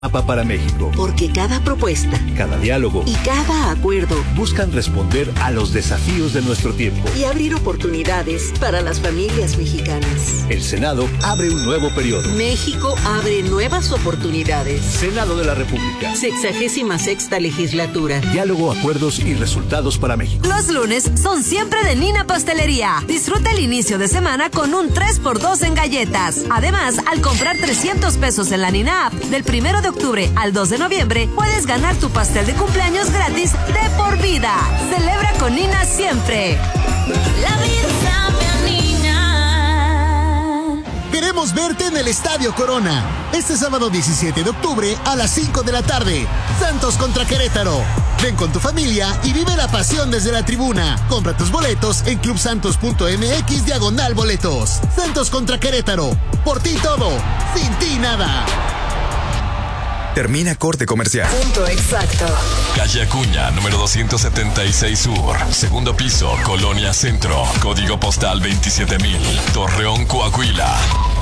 Mapa para México. Porque cada propuesta, cada diálogo y cada acuerdo buscan responder a los desafíos de nuestro tiempo y abrir oportunidades para las familias mexicanas. El Senado abre un nuevo periodo. México abre nuevas oportunidades. Senado de la República. 66ª legislatura. Diálogo, acuerdos y resultados para México. Los lunes son siempre de Nina Pastelería. Disfruta el inicio de semana con un 3x2 en galletas. Además, al comprar 300 pesos en la Nina App, del 1 de octubre al 2 de noviembre, puedes ganar tu pastel de cumpleaños gratis de por vida. Celebra con Nina siempre. La vida sabe a Nina. Queremos verte en el Estadio Corona. Este sábado 17 de octubre a las 5 de la tarde. Santos contra Querétaro. Ven con tu familia y vive la pasión desde la tribuna. Compra tus boletos en clubsantos.mx/boletos. Santos contra Querétaro. Por ti todo, sin ti nada. Termina corte comercial. Punto exacto. Calle Acuña, número 276 Sur. Segundo piso, Colonia Centro. Código postal 27000. Torreón, Coahuila.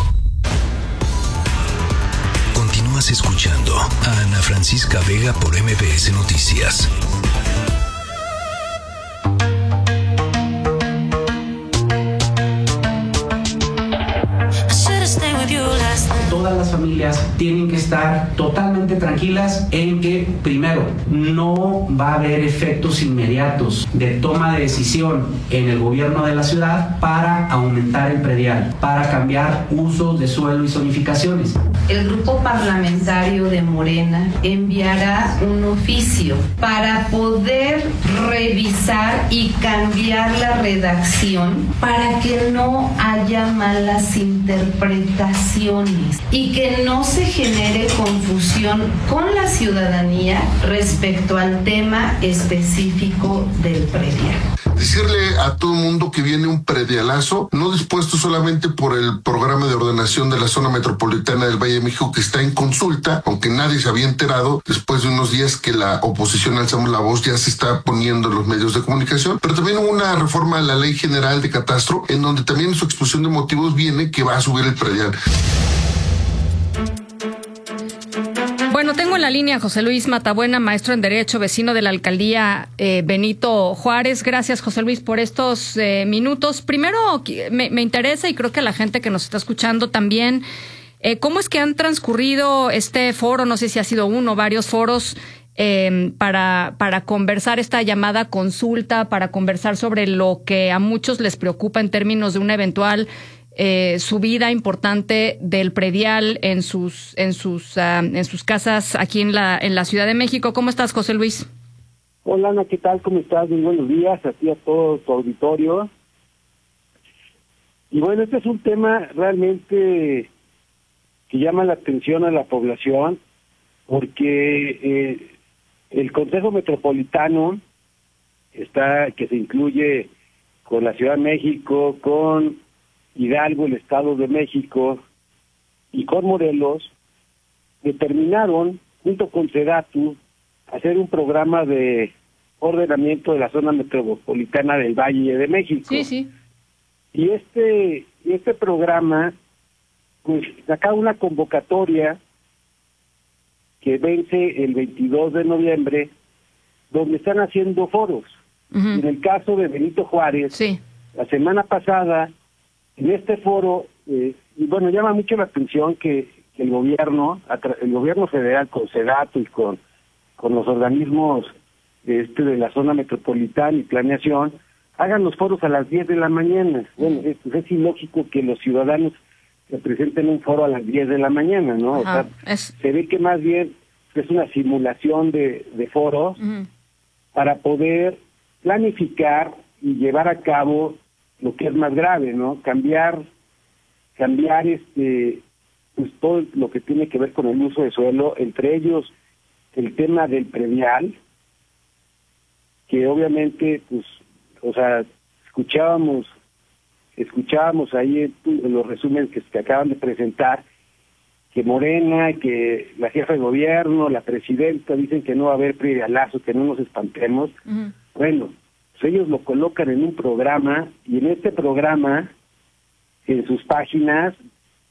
Continúas escuchando a Ana Francisca Vega por MBS Noticias. Todas las familias tienen que estar totalmente tranquilas en que, primero, no va a haber efectos inmediatos de toma de decisión en el gobierno de la ciudad para aumentar el predial, para cambiar usos de suelo y zonificaciones. El grupo parlamentario de Morena enviará un oficio para poder revisar y cambiar la redacción para que no haya malas interpretaciones y que no se genere confusión con la ciudadanía respecto al tema específico del predial. Decirle a todo el mundo que viene un predialazo, no dispuesto solamente por el programa de ordenación de la zona metropolitana del Valle de México que está en consulta, aunque nadie se había enterado después de unos días que la oposición Alzamos la Voz ya se está poniendo en los medios de comunicación, pero también hubo una reforma a la Ley General de Catastro en donde también en su exposición de motivos viene que va a subir el predial. Bueno, tengo en la línea a José Luis Matabuena, maestro en Derecho, vecino de la alcaldía Benito Juárez. Gracias, José Luis, por estos minutos. Primero, me interesa, y creo que a la gente que nos está escuchando también, ¿cómo es que han transcurrido este foro? No sé si ha sido uno o varios foros para conversar esta llamada consulta, para conversar sobre lo que a muchos les preocupa en términos de una eventual subida importante del predial en sus casas aquí en la Ciudad de México. ¿Cómo estás, José Luis? Hola, Ana, ¿qué tal? ¿Cómo estás? Muy buenos días a ti, a todo tu auditorio. Y bueno, este es un tema realmente que llama la atención a la población porque el Consejo Metropolitano que se incluye con la Ciudad de México, con Hidalgo, el Estado de México y con Morelos, determinaron, junto con SEDATU, hacer un programa de ordenamiento de la zona metropolitana del Valle de México. Sí, sí. Y este programa, pues, saca una convocatoria que vence el 22 de noviembre, donde están haciendo foros. En el caso de Benito Juárez, sí, la semana pasada, en este foro, y bueno, llama mucho la atención que el gobierno federal con SEDATU y con los organismos de la zona metropolitana y planeación, hagan los foros a las 10 de la mañana. Bueno, es ilógico que los ciudadanos se presenten un foro a las 10 de la mañana, ¿no? Ajá, o sea, se ve que más bien es una simulación de foros para poder planificar y llevar a cabo lo que es más grave, ¿no? Cambiar pues todo lo que tiene que ver con el uso de suelo, entre ellos el tema del predial, que obviamente, pues, o sea, escuchábamos ahí en los resúmenes que acaban de presentar, que Morena, que la jefa de gobierno, la presidenta dicen que no va a haber predialazo, que no nos espantemos. Bueno, pues ellos lo colocan en un programa, y en este programa, en sus páginas,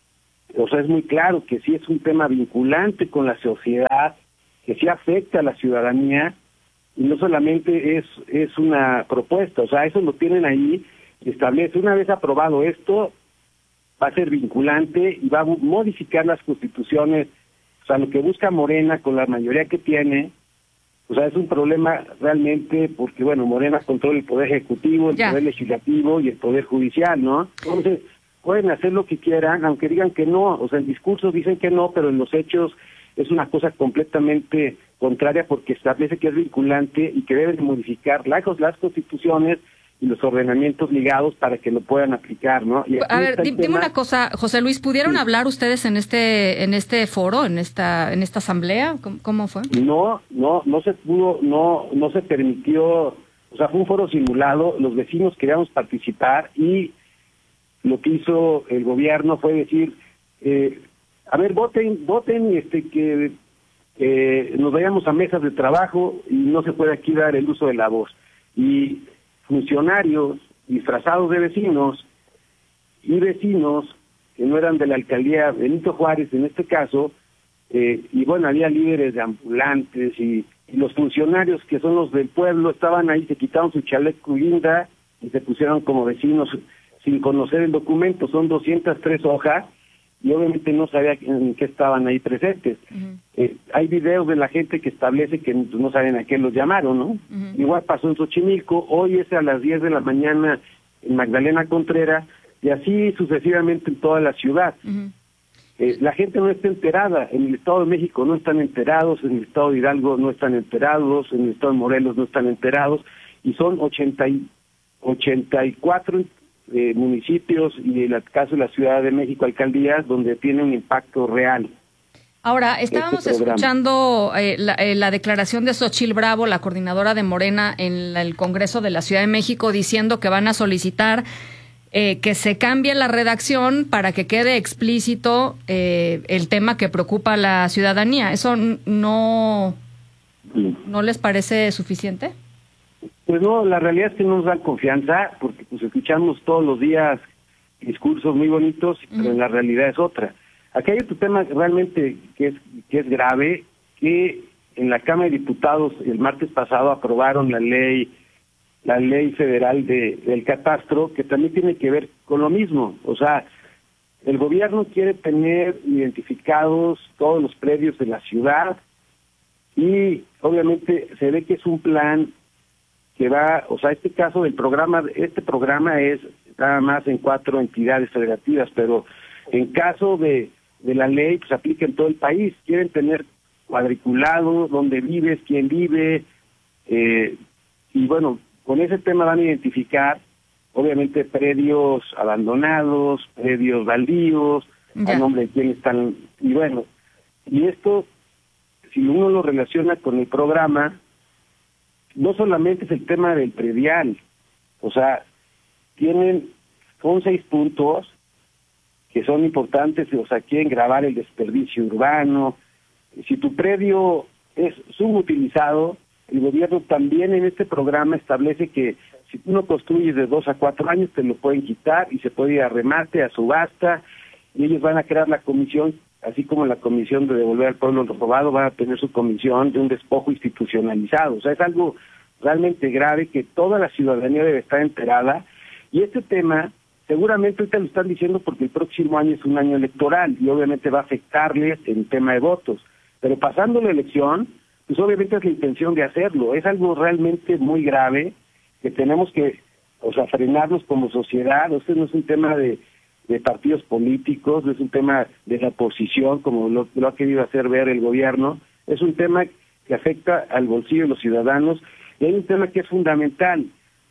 o sea, es muy claro que sí es un tema vinculante con la sociedad, que sí afecta a la ciudadanía, y no solamente es una propuesta, o sea, eso lo tienen ahí, establece, una vez aprobado esto, va a ser vinculante y va a modificar las constituciones. O sea, lo que busca Morena con la mayoría que tiene, o sea, es un problema realmente porque, bueno, Morena controla el poder ejecutivo, el poder legislativo y el poder judicial, ¿no? Entonces, pueden hacer lo que quieran, aunque digan que no, o sea, en discursos dicen que no, pero en los hechos es una cosa completamente contraria porque establece que es vinculante y que deben modificar las constituciones y los ordenamientos ligados para que lo puedan aplicar, ¿no? Y a ver, dime una cosa, José Luis, ¿pudieron hablar ustedes en este foro, en esta asamblea? ¿Cómo fue? No se pudo, no se permitió, o sea, fue un foro simulado, los vecinos queríamos participar y lo que hizo el gobierno fue decir, a ver, voten que nos vayamos a mesas de trabajo y no se puede aquí dar el uso de la voz. Y funcionarios disfrazados de vecinos y vecinos que no eran de la alcaldía Benito Juárez en este caso, y bueno, había líderes de ambulantes y los funcionarios que son los del pueblo estaban ahí, se quitaron su chaleco guinda y se pusieron como vecinos sin conocer el documento. Son 203 hojas y obviamente no sabía en qué estaban ahí presentes. Hay videos de la gente que establece que no saben a qué los llamaron, ¿no? Igual pasó en Xochimilco, hoy es a las 10 de la mañana en Magdalena Contreras, y así sucesivamente en toda la ciudad. La gente no está enterada, en el Estado de México no están enterados, en el Estado de Hidalgo no están enterados, en el Estado de Morelos no están enterados, y son 84 municipios y en el caso de la Ciudad de México, alcaldías, donde tiene un impacto real. Ahora, estábamos escuchando la declaración de Xochitl Bravo, la coordinadora de Morena en el Congreso de la Ciudad de México, diciendo que van a solicitar que se cambie la redacción para que quede explícito el tema que preocupa a la ciudadanía. ¿Eso no les parece suficiente? Pues no, la realidad es que no nos dan confianza, porque pues escuchamos todos los días discursos muy bonitos, pero en la realidad es otra. Aquí hay otro tema realmente que es grave, que en la Cámara de Diputados el martes pasado aprobaron la ley federal del catastro, que también tiene que ver con lo mismo. O sea, el gobierno quiere tener identificados todos los predios de la ciudad y obviamente se ve que es un plan que va, o sea, este programa es nada más en 4 entidades federativas, pero en caso de la ley, pues aplica en todo el país. Quieren tener cuadriculado dónde vives, quién vive, y bueno, con ese tema van a identificar, obviamente, predios abandonados, predios baldíos, a nombre de quién están, y bueno, y esto, si uno lo relaciona con el programa, no solamente es el tema del predial, o sea, son 6 puntos que son importantes, o sea, quieren grabar el desperdicio urbano. Si tu predio es subutilizado, el gobierno también en este programa establece que si tú no construyes de 2 a 4 años, te lo pueden quitar y se puede ir a remate, a subasta, y ellos van a crear la comisión, así como la comisión de devolver al pueblo lo robado, van a tener su comisión de un despojo institucionalizado. O sea, es algo realmente grave que toda la ciudadanía debe estar enterada, y este tema seguramente ahorita lo están diciendo porque el próximo año es un año electoral y obviamente va a afectarles en tema de votos, pero pasando la elección, pues obviamente es la intención de hacerlo. Es algo realmente muy grave que tenemos que, o sea, frenarnos como sociedad. Este no es un tema de partidos políticos, no es un tema de la oposición como lo ha querido hacer ver el gobierno, es un tema que afecta al bolsillo de los ciudadanos y hay un tema que es fundamental.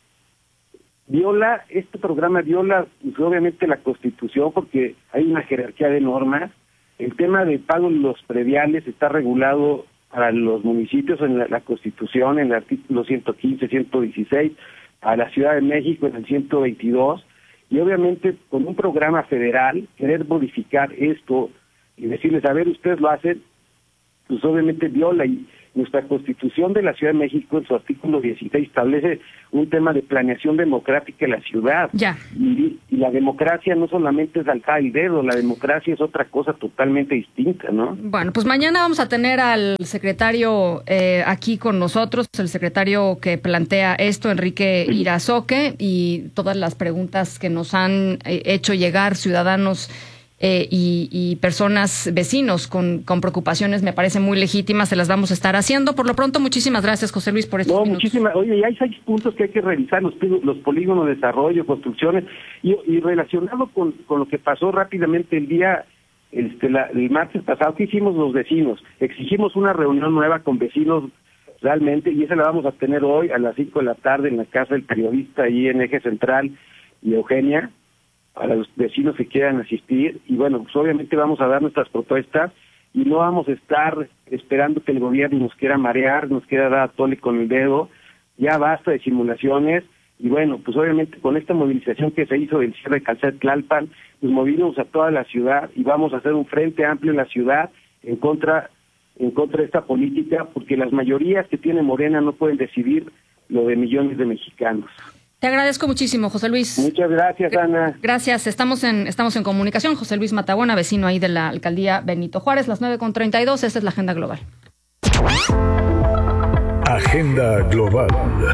Este programa viola pues, obviamente la Constitución porque hay una jerarquía de normas. El tema de pago de los prediales está regulado para los municipios en la Constitución, en el artículo 115, 116, a la Ciudad de México en el 122, y obviamente con un programa federal, querer modificar esto y decirles, a ver, ustedes lo hacen, pues obviamente viola, y nuestra Constitución de la Ciudad de México, en su artículo 16, establece un tema de planeación democrática en la ciudad. Ya. Y la democracia no solamente es alzar el dedo, la democracia es otra cosa totalmente distinta, ¿no? Bueno, pues mañana vamos a tener al secretario aquí con nosotros, el secretario que plantea esto, Enrique Irazoque, y todas las preguntas que nos han hecho llegar ciudadanos y personas, vecinos con preocupaciones, me parecen muy legítimas, se las vamos a estar haciendo. Por lo pronto, muchísimas gracias, José Luis, por estos minutos. Muchísimas. Oye, y hay 6 puntos que hay que revisar, los polígonos de desarrollo, construcciones, y relacionado con lo que pasó rápidamente el día, el martes pasado, ¿qué hicimos los vecinos? Exigimos una reunión nueva con vecinos realmente, y esa la vamos a tener hoy a las 5 de la tarde en la casa del periodista, ahí en Eje Central y Eugenia, para los vecinos que quieran asistir. Y bueno, pues obviamente vamos a dar nuestras propuestas y no vamos a estar esperando que el gobierno nos quiera marear, nos quiera dar a tole con el dedo. Ya basta de simulaciones. Y bueno, pues obviamente con esta movilización que se hizo del cierre de Calzada de Tlalpan, pues movimos a toda la ciudad y vamos a hacer un frente amplio en la ciudad en contra de esta política, porque las mayorías que tiene Morena no pueden decidir lo de millones de mexicanos. Te agradezco muchísimo, José Luis. Muchas gracias, Ana. Gracias. Estamos en comunicación. José Luis Matabuena, vecino ahí de la alcaldía Benito Juárez, las 9:32. Esta es la Agenda Global. Agenda Global.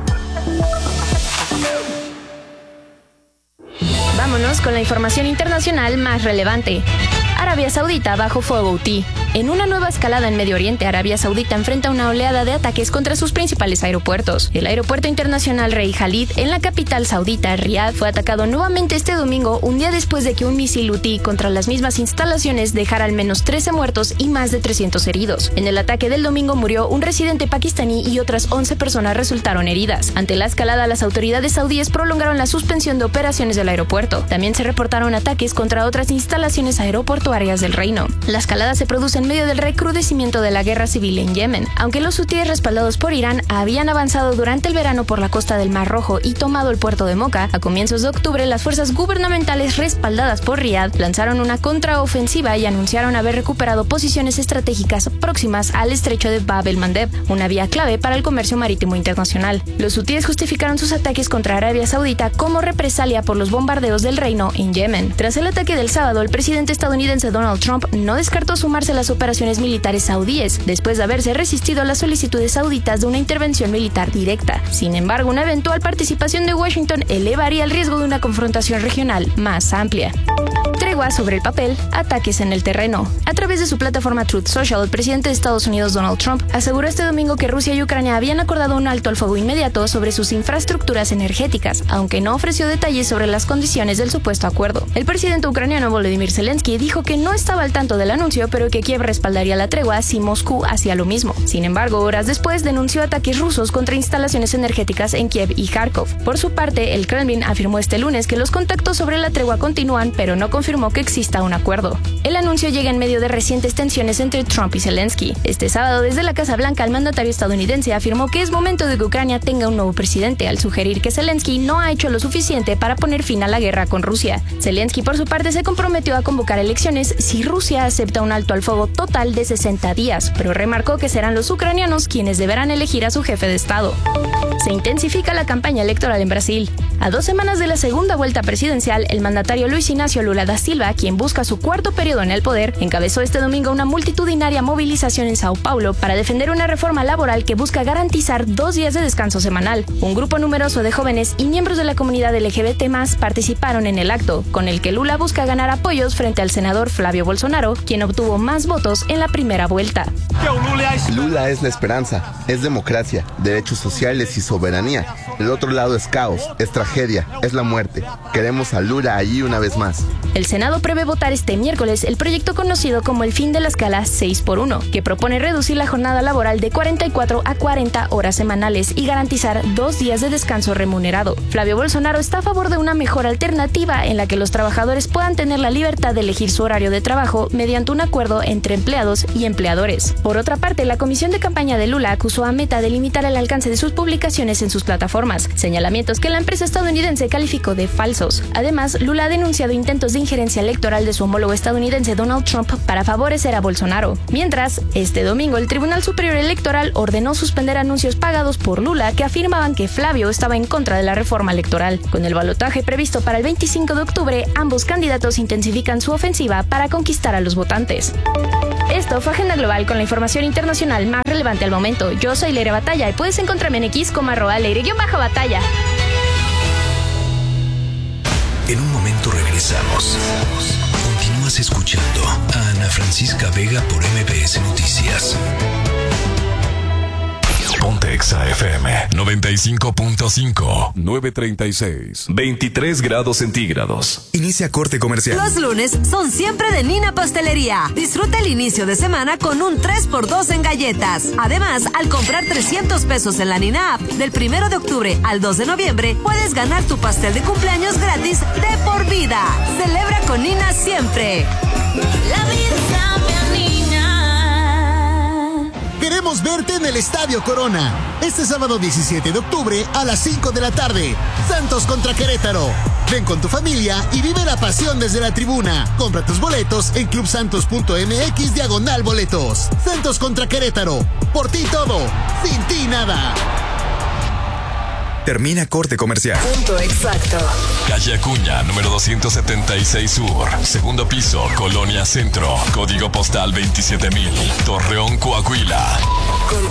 Vámonos con la información internacional más relevante. Arabia Saudita bajo fuego Houthi. En una nueva escalada en Medio Oriente, Arabia Saudita enfrenta una oleada de ataques contra sus principales aeropuertos. El aeropuerto internacional Rey Khalid, en la capital saudita, Riad, fue atacado nuevamente este domingo, un día después de que un misil Houthi contra las mismas instalaciones dejara al menos 13 muertos y más de 300 heridos. En el ataque del domingo murió un residente pakistaní y otras 11 personas resultaron heridas. Ante la escalada, las autoridades saudíes prolongaron la suspensión de operaciones del aeropuerto. También se reportaron ataques contra otras instalaciones aeroportuarias del reino. La escalada se produce en medio del recrudecimiento de la guerra civil en Yemen. Aunque los hutíes respaldados por Irán habían avanzado durante el verano por la costa del Mar Rojo y tomado el puerto de Mocha, a comienzos de octubre las fuerzas gubernamentales respaldadas por Riad lanzaron una contraofensiva y anunciaron haber recuperado posiciones estratégicas próximas al estrecho de Bab el-Mandeb, una vía clave para el comercio marítimo internacional. Los hutíes justificaron sus ataques contra Arabia Saudita como represalia por los bombardeos del reino en Yemen. Tras el ataque del sábado, el presidente estadounidense Donald Trump no descartó sumarse a las operaciones militares saudíes, después de haberse resistido a las solicitudes sauditas de una intervención militar directa. Sin embargo, una eventual participación de Washington elevaría el riesgo de una confrontación regional más amplia. Tregua sobre el papel, ataques en el terreno. A través de su plataforma Truth Social, el presidente de Estados Unidos, Donald Trump, aseguró este domingo que Rusia y Ucrania habían acordado un alto al fuego inmediato sobre sus infraestructuras energéticas, aunque no ofreció detalles sobre las condiciones del supuesto acuerdo. El presidente ucraniano Volodymyr Zelensky dijo que no estaba al tanto del anuncio, pero que Kiev respaldaría la tregua si Moscú hacía lo mismo. Sin embargo, horas después denunció ataques rusos contra instalaciones energéticas en Kiev y Kharkov. Por su parte, el Kremlin afirmó este lunes que los contactos sobre la tregua continúan, pero no confirmó que exista un acuerdo. El anuncio llega en medio de recientes tensiones entre Trump y Zelensky. Este sábado, desde la Casa Blanca, el mandatario estadounidense afirmó que es momento de que Ucrania tenga un nuevo presidente, al sugerir que Zelensky no ha hecho lo suficiente para poner fin a la guerra con Rusia. Zelensky, por su parte, se comprometió a convocar elecciones si Rusia acepta un alto al fuego total de 60 días, pero remarcó que serán los ucranianos quienes deberán elegir a su jefe de Estado. Se intensifica la campaña electoral en Brasil. A 2 semanas de la segunda vuelta presidencial, el mandatario Luis Inácio Lula da Silva, quien busca su cuarto periodo en el poder, encabezó este domingo una multitudinaria movilización en Sao Paulo para defender una reforma laboral que busca garantizar 2 días de descanso semanal. Un grupo numeroso de jóvenes y miembros de la comunidad LGBT+ participaron en el acto, con el que Lula busca ganar apoyos frente al senador Flavio Bolsonaro, quien obtuvo más votos en la primera vuelta. Lula es la esperanza, es democracia, derechos sociales y soberanía. El otro lado es caos, es tragedia, es la muerte. Queremos a Lula allí una vez más. El Senado prevé votar este miércoles el proyecto conocido como el fin de la escala 6x1, que propone reducir la jornada laboral de 44 a 40 horas semanales y garantizar 2 días de descanso remunerado. Flavio Bolsonaro está a favor de una mejor alternativa en la que los trabajadores puedan tener la libertad de elegir su horario de trabajo mediante un acuerdo entre empleados y empleadores. Por otra parte, la comisión de campaña de Lula acusó a Meta de limitar el alcance de sus publicaciones en sus plataformas, señalamientos que la empresa estadounidense calificó de falsos. Además, Lula ha denunciado intentos de injerencia herencia electoral de su homólogo estadounidense Donald Trump para favorecer a Bolsonaro. Mientras, este domingo el Tribunal Superior Electoral ordenó suspender anuncios pagados por Lula que afirmaban que Flavio estaba en contra de la reforma electoral. Con el balotaje previsto para el 25 de octubre, ambos candidatos intensifican su ofensiva para conquistar a los votantes. Esto fue Agenda Global con la información internacional más relevante al momento. Yo soy Leire Batalla y puedes encontrarme en X como @Leire_Batalla. En un momento regresamos. Continúas escuchando a Ana Francisca Vega por MBS Noticias. Ponte Exa FM 95.5, 9:36, 23 grados centígrados. Inicia corte comercial. Los lunes son siempre de Nina Pastelería. Disfruta el inicio de semana con un 3x2 en galletas. Además, al comprar 300 pesos en la Nina App, del 1 de octubre al 2 de noviembre, puedes ganar tu pastel de cumpleaños gratis de por vida. Celebra con Nina siempre. La vida sabe a Nina. Queremos verte en el Estadio Corona. Este sábado 17 de octubre a las 5 de la tarde. Santos contra Querétaro. Ven con tu familia y vive la pasión desde la tribuna. Compra tus boletos en clubsantos.mx/boletos. Santos contra Querétaro. Por ti todo, sin ti nada. Termina corte comercial. Punto exacto. Calle Acuña, número 276 Sur. Segundo piso, Colonia Centro. Código postal 27000. Torreón, Coahuila.